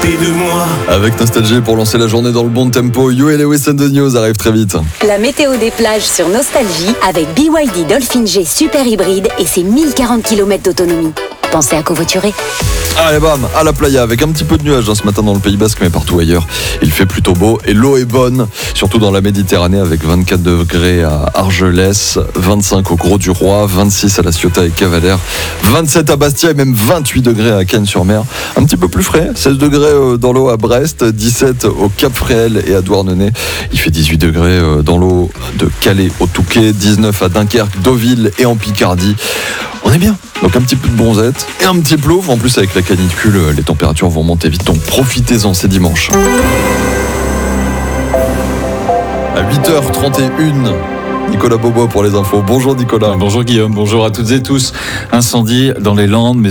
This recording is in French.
de moi. Avec Nostalgie pour lancer la journée dans le bon tempo, You et Lewis and the News arrivent très vite. La météo des plages sur Nostalgie avec BYD Dolphin G Super Hybride et ses 1040 km d'autonomie. Pensez à covoiturer. Allez bam, à la playa avec un petit peu de nuages ce matin dans le Pays Basque, mais partout ailleurs il fait plutôt beau et l'eau est bonne, surtout dans la Méditerranée avec 24 degrés à Argelès, 25 au Gros du Roi, 26 à La Ciotat et Cavalère, 27 à Bastia et même 28 degrés à Cagnes-sur-Mer. Un petit peu plus frais, 16 degrés dans l'eau à Brest, 17 au Cap-Fréhel et à Douarnenez. Il fait 18 degrés dans l'eau de Calais au Touquet, 19 à Dunkerque, Deauville et en Picardie. On est bien, donc un petit peu de bronzette et un petit plouf. En plus avec la canicule, les températures vont monter vite, donc profitez-en, c'est dimanche. À 8h31, Nicolas Bobo pour les infos. Bonjour Nicolas. Bonjour Guillaume, bonjour à toutes et tous. Incendie dans les Landes, mais